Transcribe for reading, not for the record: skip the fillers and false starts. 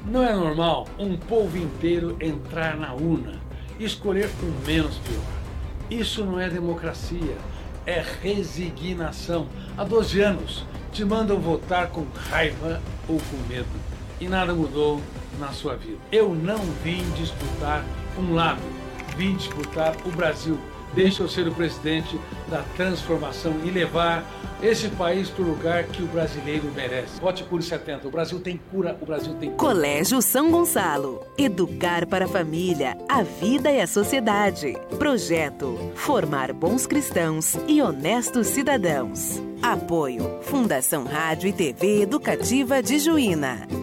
Não é normal um povo inteiro entrar na urna e escolher o menos pior. Isso não é democracia, é resignação. Há 12 anos te mandam votar com raiva ou com medo e nada mudou na sua vida. Eu não vim disputar um lado, vim disputar o Brasil. Deixa eu ser o presidente da transformação e levar esse país para o lugar que o brasileiro merece. Vote Cure 70. O Brasil tem cura, o Brasil tem cura. Colégio São Gonçalo. Educar para a família, a vida e a sociedade. Projeto: formar bons cristãos e honestos cidadãos. Apoio: Fundação Rádio e TV Educativa de Juína.